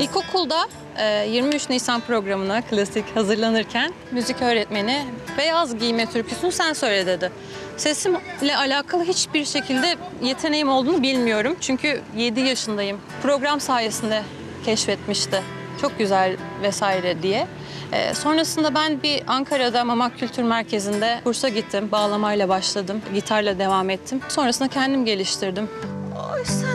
İlkokulda 23 Nisan programına klasik hazırlanırken müzik öğretmeni beyaz giyme türküsünü sen söyle dedi. Sesimle alakalı hiçbir şekilde yeteneğim olduğunu bilmiyorum. Çünkü 7 yaşındayım. Program sayesinde keşfetmişti. Çok güzel vesaire diye. Sonrasında ben bir Ankara'da Mamak Kültür Merkezi'nde kursa gittim. Bağlamayla başladım. Gitarla devam ettim. Sonrasında kendim geliştirdim.